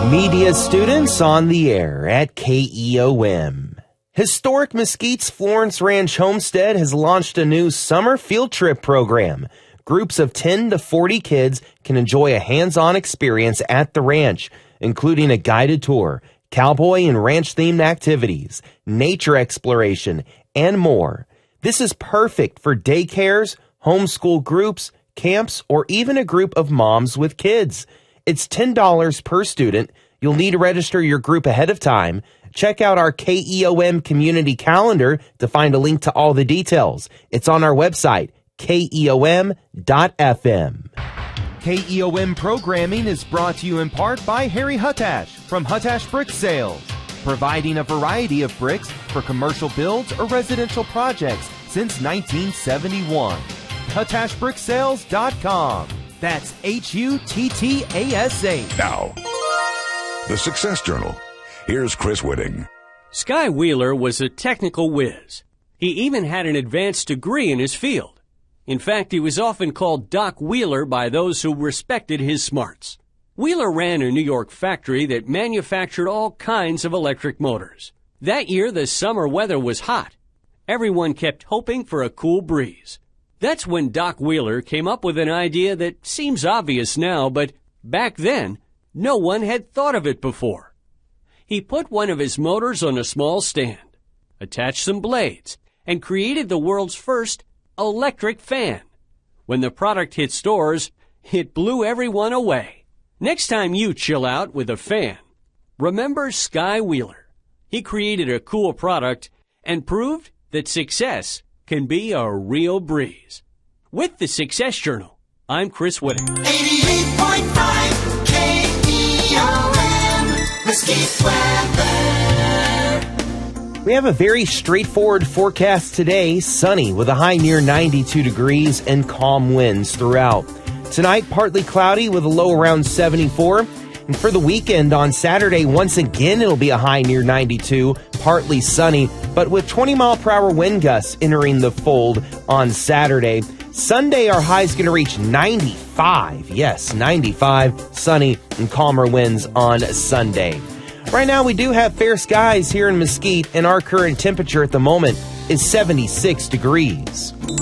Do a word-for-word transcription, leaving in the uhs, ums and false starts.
Media students on the air at K E O M. Historic Mesquite's Florence Ranch Homestead has launched a new summer field trip program. Groups of ten to forty kids can enjoy a hands-on experience at the ranch, including a guided tour, cowboy and ranch-themed activities, nature exploration, and more. This is perfect for daycares, homeschool groups, camps, or even a group of moms with kids. It's ten dollars per student. You'll need to register your group ahead of time. Check out our K E O M community calendar to find a link to all the details. It's on our website, K E O M dot F M. K E O M programming is brought to you in part by Harry Huttash from Huttash Brick Sales, providing a variety of bricks for commercial builds or residential projects since nineteen seventy-one. Huttash Brick Sales dot com. That's H U T T A S A. Now, the Success Journal. Here's Chris Whitting. Sky Wheeler was a technical whiz. He even had an advanced degree in his field. In fact, he was often called Doc Wheeler by those who respected his smarts. Wheeler ran a New York factory that manufactured all kinds of electric motors. That year, the summer weather was hot. Everyone kept hoping for a cool breeze. That's when Doc Wheeler came up with an idea that seems obvious now, but back then, no one had thought of it before. He put one of his motors on a small stand, attached some blades, and created the world's first electric fan. When the product hit stores, it blew everyone away. Next time you chill out with a fan, remember Sky Wheeler. He created a cool product and proved that success can be a real breeze. With the Success Journal, I'm Chris Whitting. eighty-eight point five K E O M, Mesquite weather. We have a very straightforward forecast today. Sunny with a high near ninety-two degrees and calm winds throughout. Tonight, partly cloudy with a low around seventy-four. And for the weekend on Saturday, once again, it'll be a high near ninety-two, partly sunny, but with twenty mile per hour wind gusts entering the fold on Saturday. Sunday, our high is going to reach ninety-five. Yes, ninety-five, sunny and calmer winds on Sunday. Right now, we do have fair skies here in Mesquite, and our current temperature at the moment is seventy-six degrees.